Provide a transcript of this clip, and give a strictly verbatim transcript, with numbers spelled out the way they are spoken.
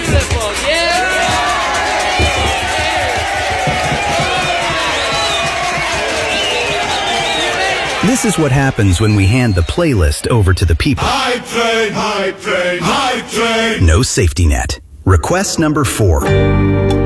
Beautiful, yeah. This is what happens when we hand the playlist over to the people. Hype train, hype train, hype train. No safety net. Request number four.